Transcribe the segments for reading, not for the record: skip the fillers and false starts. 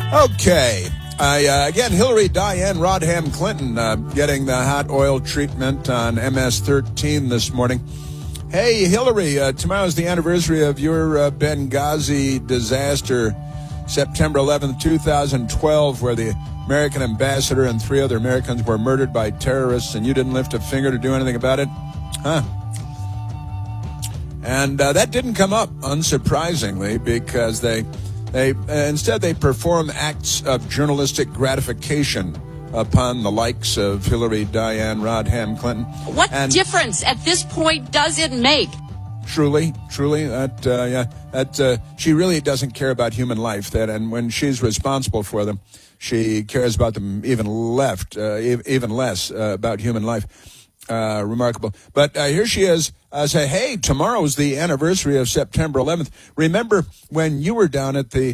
Okay. Again, Hillary Diane Rodham Clinton getting the hot oil treatment on MS-13 this morning. Hey, Hillary, tomorrow's the anniversary of your Benghazi disaster, September 11th, 2012, where the American ambassador and 3 other Americans were murdered by terrorists, and you didn't lift a finger to do anything about it? Huh? And that didn't come up, unsurprisingly, because they instead they perform acts of journalistic gratification upon the likes of Hillary Diane Rodham Clinton. What difference at this point does it make? Truly, she really doesn't care about human life. And when she's responsible for them, she cares about them even less about human life. Remarkable. But here she is. Say, hey, tomorrow's the anniversary of September 11th. Remember when you were down at the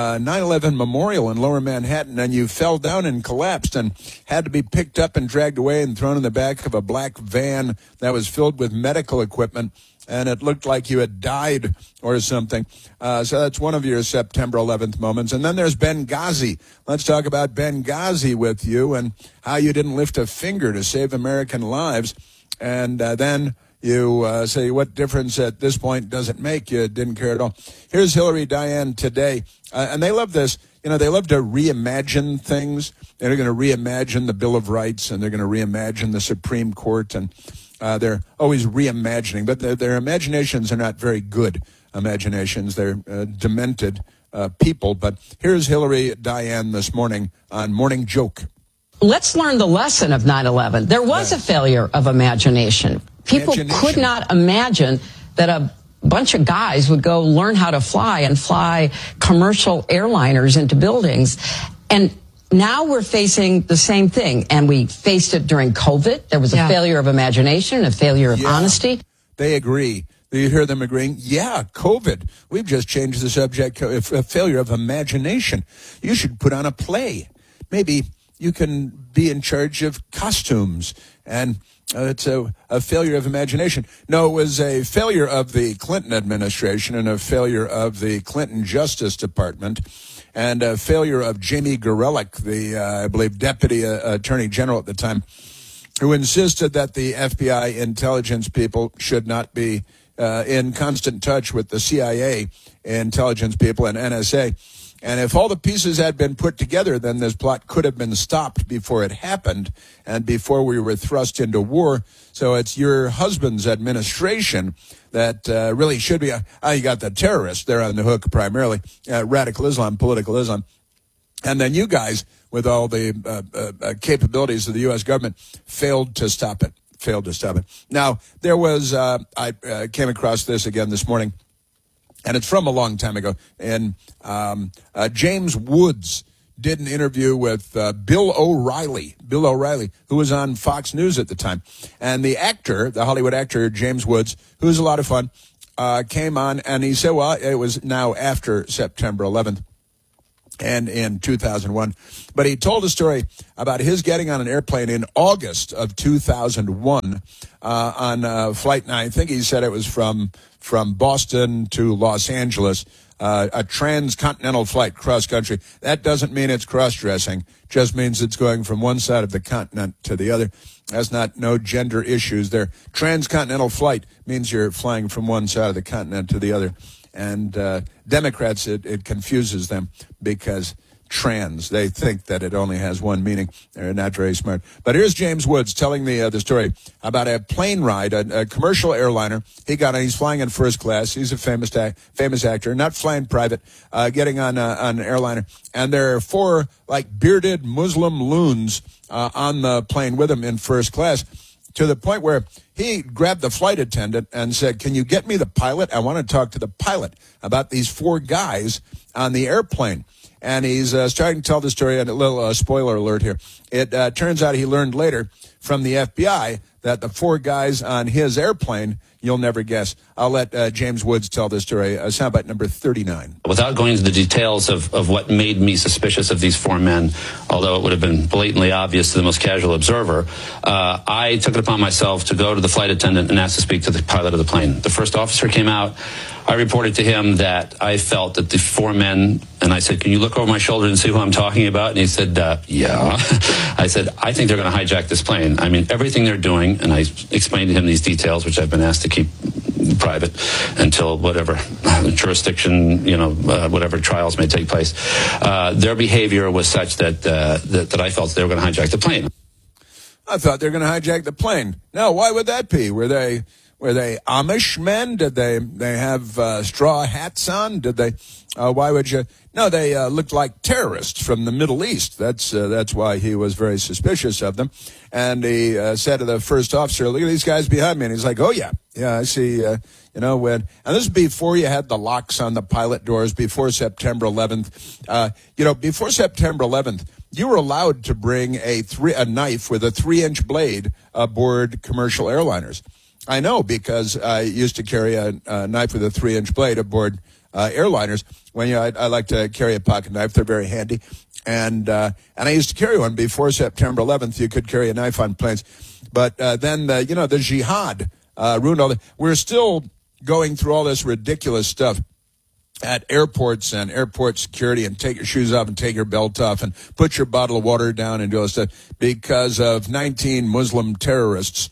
9/11 Memorial in Lower Manhattan and you fell down and collapsed and had to be picked up and dragged away and thrown in the back of a black van that was filled with medical equipment, and it looked like you had died or something. So that's one of your September 11th moments. And then there's Benghazi. Let's talk about Benghazi with you and how you didn't lift a finger to save American lives. And then you say, what difference at this point does it make? You didn't care at all. Here's Hillary Diane today. And they love this. You know, they love to reimagine things. They're going to reimagine the Bill of Rights, and they're going to reimagine the Supreme Court, and they're always reimagining. But their imaginations are not very good imaginations. They're demented people. But here's Hillary Diane this morning on Morning Joke. Let's learn the lesson of 9/11. There was a failure of imagination. People could not imagine that a bunch of guys would go learn how to fly and fly commercial airliners into buildings. And now we're facing the same thing. And we faced it during COVID. There was a failure of imagination, a failure of honesty. They agree. Do you hear them agreeing? Yeah, COVID. We've just changed the subject of a failure of imagination. You should put on a play. Maybe you can be in charge of costumes, and it's a failure of imagination. No, it was a failure of the Clinton administration and a failure of the Clinton Justice Department and a failure of Jamie Gorelick, the, I believe, Deputy Attorney General at the time, who insisted that the FBI intelligence people should not be in constant touch with the CIA intelligence people and NSA. And if all the pieces had been put together, then this plot could have been stopped before it happened and before we were thrust into war. So it's your husband's administration that really should be. You got the terrorists. They're on the hook primarily. Radical Islam, political Islam. And then you guys, with all the capabilities of the U.S. government, failed to stop it. Now, there was, I came across this again this morning, and it's from a long time ago. And James Woods did an interview with Bill O'Reilly, who was on Fox News at the time. And the actor, the Hollywood actor, James Woods, who was a lot of fun, came on, and he said, well, it was now after September 11th. And in 2001. But he told a story about his getting on an airplane in August of 2001 on flight 9. I think he said it was from Boston to Los Angeles, a transcontinental flight cross-country. That doesn't mean it's cross-dressing. Just means it's going from one side of the continent to the other. That's no gender issues there. Transcontinental flight means you're flying from one side of the continent to the other. And Democrats, it confuses them because trans, they think that it only has one meaning. They're not very smart. But here's James Woods telling the story about a plane ride, a commercial airliner. He got on, he's flying in first class. He's a famous actor, not flying private, getting on an airliner. And there are 4 bearded Muslim loons on the plane with him in first class, to the point where he grabbed the flight attendant and said, can you get me the pilot? I want to talk to the pilot about these 4 guys on the airplane. And he's starting to tell the story, and a little spoiler alert here. It turns out he learned later from the FBI that the 4 guys on his airplane, you'll never guess. I'll let James Woods tell this story. Soundbite number 39. Without going into the details of what made me suspicious of these 4 men, although it would have been blatantly obvious to the most casual observer, I took it upon myself to go to the flight attendant and ask to speak to the pilot of the plane. The first officer came out. I reported to him that I felt that the 4 men, and I said, can you look over my shoulder and see who I'm talking about? And he said, yeah. I said, I think they're going to hijack this plane. I mean, everything they're doing, and I explained to him these details, which I've been asked to keep private until whatever jurisdiction, whatever trials may take place. Their behavior was such that I felt they were going to hijack the plane. I thought they were going to hijack the plane. Now, why would that be? Were they Amish men? Did they have straw hats on? Did they? Why would you? No, they looked like terrorists from the Middle East. That's why he was very suspicious of them. And he said to the first officer, "Look at these guys behind me." And he's like, "Oh yeah, I see." And this is before you had the locks on the pilot doors. Before September 11th, before September 11th. You were allowed to bring a knife with a 3-inch blade aboard commercial airliners. I know, because I used to carry a knife with a 3-inch blade aboard airliners. I like to carry a pocket knife; they're very handy. And I used to carry one before September 11th. You could carry a knife on planes, but then the jihad ruined all that. We're still going through all this ridiculous stuff at airports and airport security, and take your shoes off and take your belt off and put your bottle of water down and do all this stuff because of 19 Muslim terrorists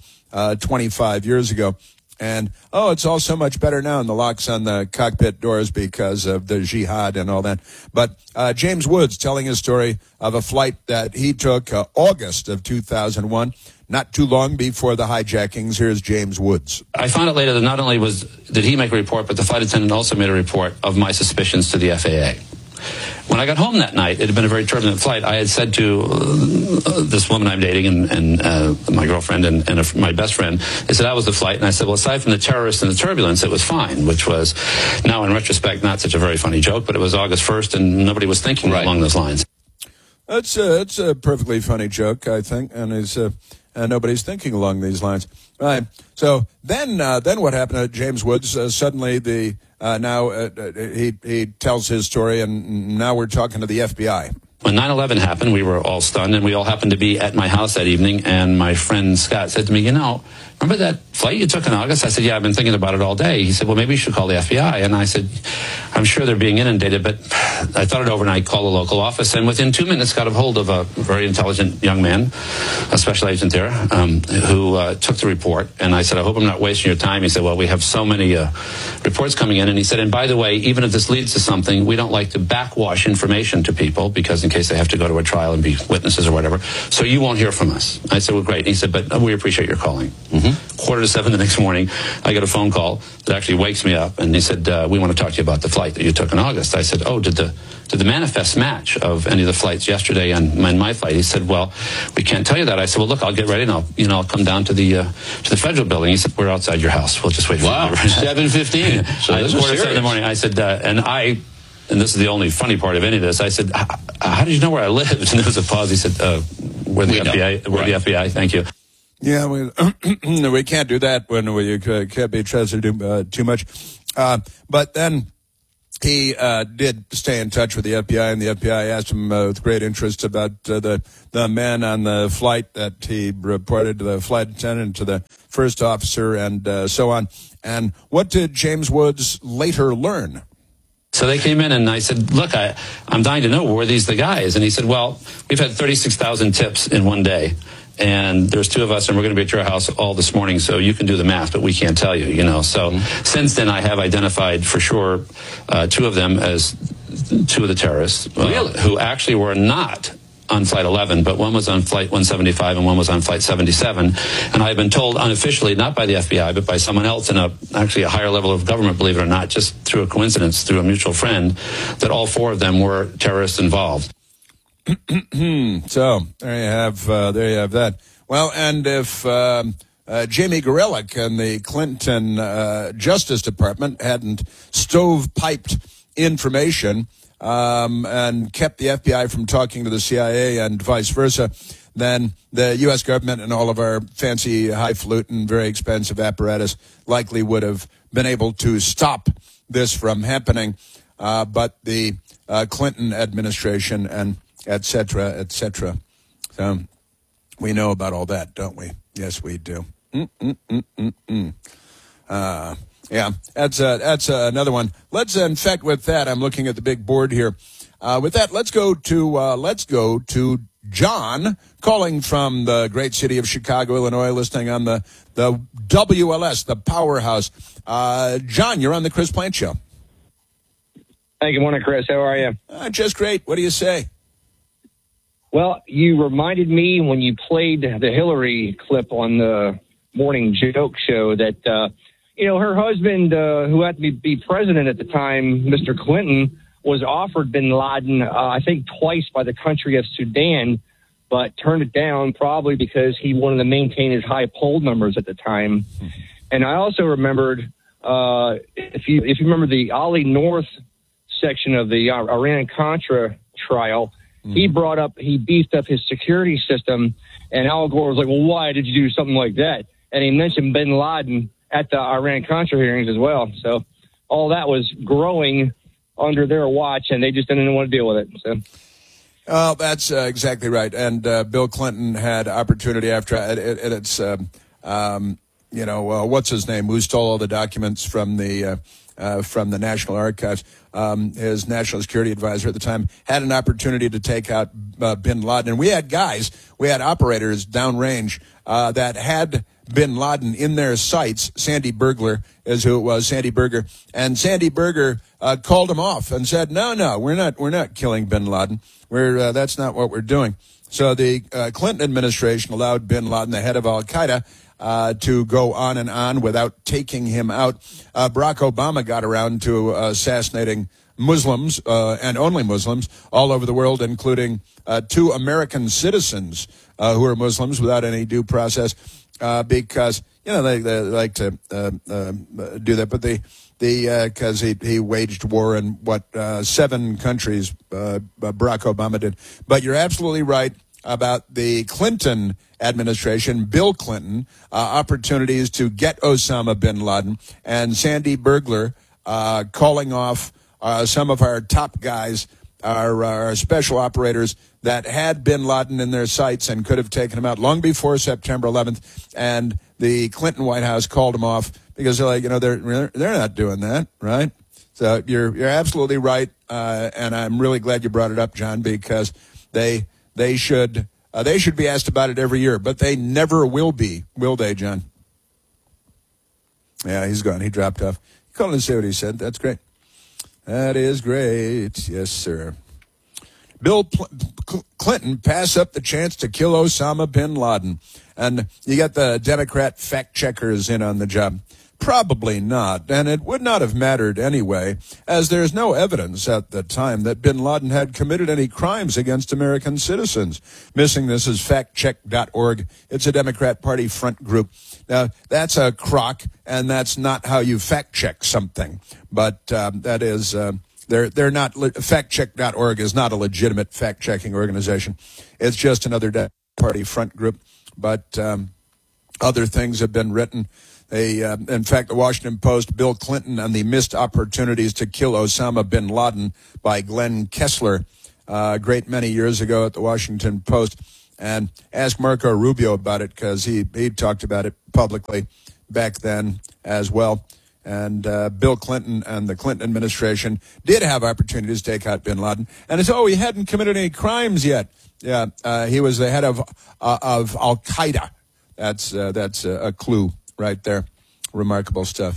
25 years ago. And, it's all so much better now, and the locks on the cockpit doors because of the jihad and all that. But James Woods telling his story of a flight that he took August of 2001, not too long before the hijackings. Here's James Woods. I found out later that not only did he make a report, but the flight attendant also made a report of my suspicions to the FAA. When I got home that night, it had been a very turbulent flight. I had said to this woman I'm dating and my girlfriend and my best friend, they said, how was the flight? And I said, well, aside from the terrorists and the turbulence, it was fine, which was now in retrospect not such a very funny joke, but it was August 1st and nobody was thinking along those lines. It's a perfectly funny joke, I think, and nobody's thinking along these lines. Right. So then what happened to James Woods? Suddenly he tells his story, and now we're talking to the FBI. When 9/11 happened, we were all stunned, and we all happened to be at my house that evening, and my friend Scott said to me, remember that flight you took in August? I said, yeah, I've been thinking about it all day. He said, well, maybe you should call the FBI. And I said, I'm sure they're being inundated, but I thought it over, and I called the local office, and within 2 minutes got a hold of a very intelligent young man, a special agent there, who took the report. And I said, I hope I'm not wasting your time. He said, well, we have so many reports coming in. And he said, and by the way, even if this leads to something, we don't like to backwash information to people, because in case they have to go to a trial and be witnesses or whatever, so you won't hear from us. I said, well, great. And he said, but we appreciate your calling. 6:45 the next morning, I get a phone call that actually wakes me up, and he said, we want to talk to you about the flight that you took in August. I said, oh, did the manifest match of any of the flights yesterday and my flight? He said, well, we can't tell you that. I said, well, look, I'll get ready and I'll come down to the federal building. He said, we're outside your house. We'll just wait for you. Wow, 7:15. So this was serious. 7 in the morning. I said, and this is the only funny part of any of this, I said, how did you know where I lived? And there was a pause. He said, we're the FBI. We're the FBI. Thank you. Yeah, we can't do that when we can't be trusted too much. But then he did stay in touch with the FBI, and the FBI asked him with great interest about the men on the flight that he reported to the flight attendant, to the first officer, and so on. And what did James Woods later learn? So they came in, and I said, look, I'm dying to know, were these the guys? And he said, well, we've had 36,000 tips in one day. And there's 2 of us, and we're going to be at your house all this morning, so you can do the math, but we can't tell you, So since then, I have identified for sure 2 of them as 2 of the terrorists, who actually were not on Flight 11, but one was on Flight 175 and one was on Flight 77. And I've been told unofficially, not by the FBI, but by someone else in actually a higher level of government, believe it or not, just through a coincidence, through a mutual friend, that all 4 of them were terrorists involved. So there you have that. Well, and if Jamie Gorelick and the Clinton Justice Department hadn't stovepiped information and kept the FBI from talking to the CIA and vice versa, then the U.S. government and all of our fancy highfalutin, very expensive apparatus likely would have been able to stop this from happening. But the Clinton administration and et cetera, so we know about all that, don't we? Yes, we do. Yeah, that's another one. Let's, in fact, with that, I'm looking at the big board here. With that, let's go to John, calling from the great city of Chicago, Illinois, listening on the WLS, the powerhouse. John, you're on the Chris Plante Show. Hey, good morning, Chris. How are you? Just great. What do you say? Well, you reminded me when you played the Hillary clip on the morning joke show that, her husband, who had to be president at the time, Mr. Clinton, was offered bin Laden, I think twice by the country of Sudan, but turned it down probably because he wanted to maintain his high poll numbers at the time. And I also remembered, if you remember the Ollie North section of the Iran-Contra trial, he beefed up his security system, and Al Gore was like, well, why did you do something like that? And he mentioned bin Laden at the Iran-Contra hearings as well. So all that was growing under their watch, and they just didn't want to deal with it. So. Oh, that's exactly right. And Bill Clinton had opportunity after it's what's his name, who stole all the documents from the National Archives. His national security advisor at the time had an opportunity to take out bin Laden. And we had operators downrange that had bin Laden in their sights. Sandy Berger is who it was, Sandy Berger. And Sandy Berger called him off and said, no, we're not killing bin Laden. That's not what we're doing. So the Clinton administration allowed bin Laden, the head of Al-Qaeda, to go on and on without taking him out. Barack Obama got around to assassinating Muslims, and only Muslims, all over the world, including 2 American citizens who are Muslims without any due process, because, they like to do that. But because he waged war in 7 countries, Barack Obama did. But you're absolutely right about the Clinton administration, Bill Clinton, opportunities to get Osama bin Laden, and Sandy Berger calling off some of our top guys, our special operators that had bin Laden in their sights and could have taken him out long before September 11th. And the Clinton White House called him off because they're like, they're not doing that, right? So you're absolutely right, and I'm really glad you brought it up, John, because they should be asked about it every year, but they never will be, will they, John? Yeah, he's gone. He dropped off. He called in to say what he said. That's great. That is great. Yes, sir. Bill Clinton pass up the chance to kill Osama bin Laden. And you got the Democrat fact checkers in on the job. Probably not, and it would not have mattered anyway, as there's no evidence at the time that bin Laden had committed any crimes against American citizens. Missing this is factcheck.org. It's a Democrat Party front group. Now, that's a crock, and that's not how you fact-check something. But that is, they're not, factcheck.org is not a legitimate fact-checking organization. It's just another Democrat Party front group. But other things have been written. In fact, the Washington Post, Bill Clinton and the missed opportunities to kill Osama bin Laden by Glenn Kessler, a great many years ago at the Washington Post. And ask Marco Rubio about it because he talked about it publicly back then as well. And Bill Clinton and the Clinton administration did have opportunities to take out bin Laden. And it's, he hadn't committed any crimes yet. Yeah, he was the head of Al-Qaeda. That's a clue. Right there. Remarkable stuff.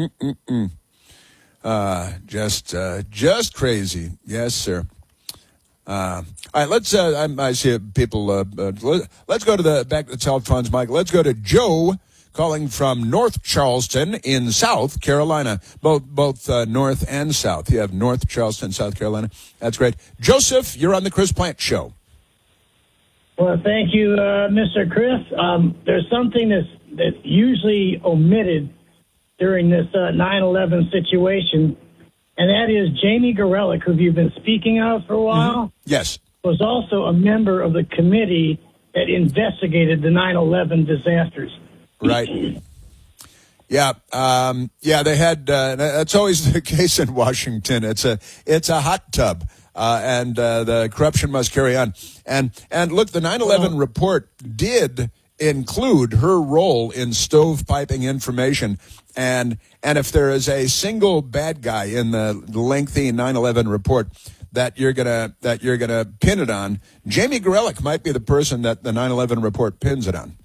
Just crazy. Yes, sir. All right, let's, I see people, let's go to back to the telephones, Mike. Let's go to Joe calling from North Charleston in South Carolina. Both North and South. You have North Charleston, South Carolina. That's great. Joseph, you're on the Chris Plante Show. Well, thank you, Mr. Chris. There's something that's usually omitted during this 9/11 situation, and that is Jamie Gorelick, who you've been speaking of for a while. Mm-hmm. Yes. Was also a member of the committee that investigated the 9/11 disasters. Right. Yeah. They had. That's always the case in Washington. It's a hot tub, and the corruption must carry on. And look, the 9/11 report did include her role in stovepiping information. And if there is a single bad guy in the lengthy 9/11 report that you're gonna pin it on, Jamie Gorelick might be the person that the 9/11 report pins it on.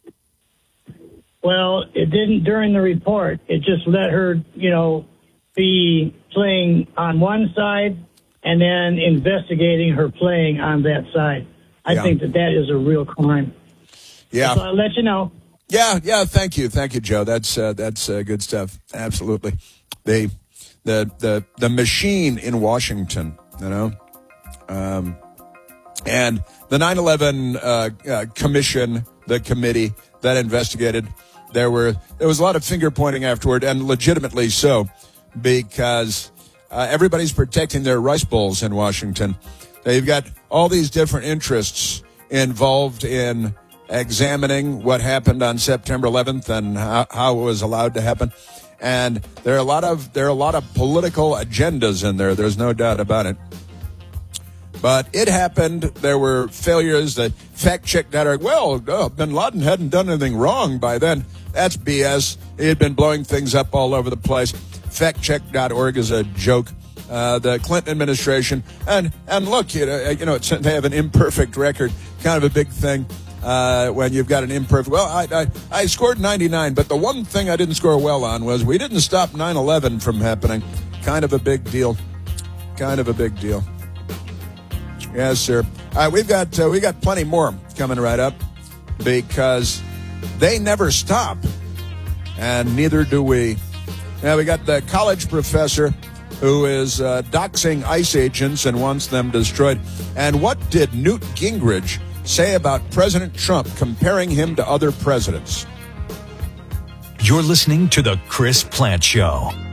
Well, it didn't during the report. It just let her, be playing on one side and then investigating her playing on that side. I think that is a real crime. Yeah. So I'll let you know. Yeah. Thank you, Joe. That's good stuff. Absolutely. The machine in Washington, and the 9/11 commission, the committee that investigated. There was a lot of finger pointing afterward, and legitimately so, because everybody's protecting their rice bowls in Washington. You've got all these different interests involved in examining what happened on September 11th and how it was allowed to happen, and there are a lot of political agendas in there. There's no doubt about it. But it happened. There were failures. That factcheck.org, bin Laden hadn't done anything wrong by then. That's BS. He had been blowing things up all over the place. Factcheck.org is a joke. The Clinton administration, and look, they have an imperfect record, kind of a big thing when you've got an imperfect. Well, I scored 99, but the one thing I didn't score well on was we didn't stop 9/11 from happening. Kind of a big deal. Yes, sir. We got plenty more coming right up because they never stop, and neither do we. Now we got the college professor who is doxing ICE agents and wants them destroyed. And what did Newt Gingrich say about President Trump, comparing him to other presidents? You're listening to The Chris Plante Show.